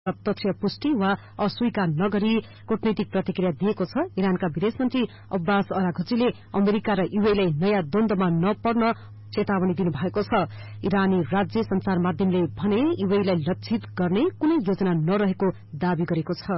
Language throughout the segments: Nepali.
प्रत्यक्ष पुष्टि वा अस्वीकार नगरी कूटनीतिक प्रतिक्रिया दिएको छ। इरानका विदेश मन्त्री अब्बास अराघचीले अमेरिका र यूएईलाई नयाँ द्वन्द्वमा नपर्न चेतावनी दिनुभएको छ। इरानी राज्य संचार माध्यमले भने यूएईलाई लक्षित गर्ने कुनै योजना नरहेको दावी गरेको छ।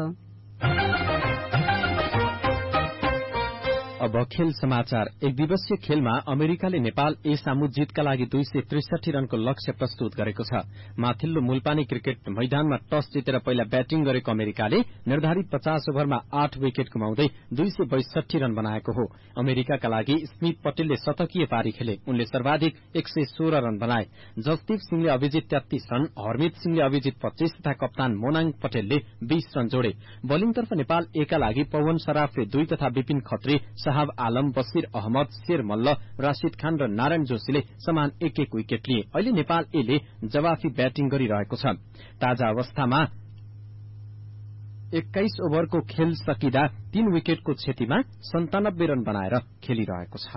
अब खेल समाचार। एक दिवसीय खेलमा अमेरिकाले नेपाल ए सामु जितका लागि 263 रनको लक्ष्य प्रस्तुत गरेको छ। माथिल्लो मूलपानी क्रिकेट मैदानमा टस जितेर पहिला ब्याटिङ गरेको अमेरिकाले निर्धारित 50 ओभरमा 8 विकेट गुमाउँदै 262 रन बनाएको हो। अमेरिकाका लागि स्मिथ पटेलले शतकीय पारी खेले। उनले सर्वाधिक 116 रन बनाए। जसदीप सिंहले अभिजित 33 रन, हरमित सिंहले अभिजित 25 तथा कप्तान मोनाङ पटेलले 20 रन जोडे। बोलिङतर्फ नेपाल ए का लागि पवन सराफले 2 तथा विपिन खत्री, शाहब आलम, बशीर अहमद, शेर मल्ल, राशिद खान र नारायण जोशीले समान 1-1 विकेट लिए। अहिले नेपाल एले जवाफी ब्याटिङ गरिरहेको छ। ताजा अवस्थामा 21 ओभरको खेल सकिँदा 3 विकेटको क्षतिमा 97 रन बनाएर खेलिरहेको छ।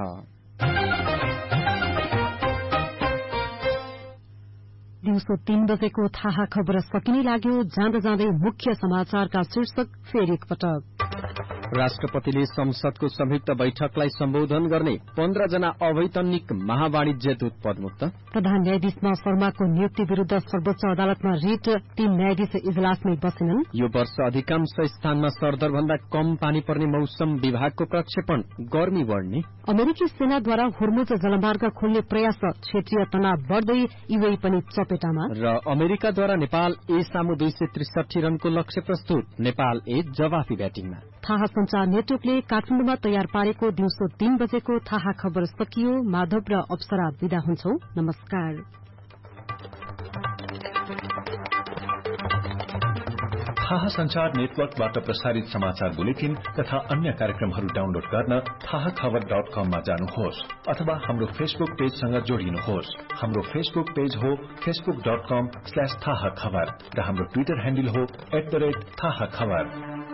दिउँसो 3 बजेको थाहा खबर सकिने लाग्यो। जाँदा जाँदै मुख्य समाचारका शीर्षक फेरि एकपटक। राष्ट्रपतिले संसदको संयुक्त बैठकलाई सम्बोधन गर्ने 15 जना अवैतनिक महावाणिज्य दूत पदमुक्त। प्रधान न्यायाधीशमा शर्माको नियुक्ति विरूद्ध सर्वोच्च अदालतमा रिट, 3 न्यायाधीश इजलासमै बसेनन्। यो वर्ष अधिकांश स्थानमा सरदर भन्दा कम पानी पर्ने मौसम विभागको प्रक्षेपण, गर्मी बढ्ने। अमेरिकी सेनाद्वारा होर्मुज जलमार्ग खोल्ने प्रयास, क्षेत्रीय तनाव बढ्दै यूएई पनि चपेटामा। र अमेरिकाद्वारा नेपाल ए सामु 263 रनको लक्ष्य प्रस्तुत, नेपाल ए जवाफी ब्याटिङमा। थाहा संचार नेटवर्कले काठमाडौँमा तयार पारेको दिउँसो 3 बजेको थाहा खबर सकियो। माधव र अप्सरा विदा हुन्छौ। नमस्कार। थाहा संचार नेटवर्कबाट प्रसारित समाचार बुलेटिन तथा अन्य कार्यक्रमहरू डाउनलोड गर्न थाहाखबर.com मा जानुहोस् अथवा हाम्रो फेसबुक पेजसँग जोडिनुहोस्। हाम्रो फेसबुक पेज हो facebook.com/थाहाखबर र हाम्रो ट्विटर ह्यान्डल हो @थाहाखबर।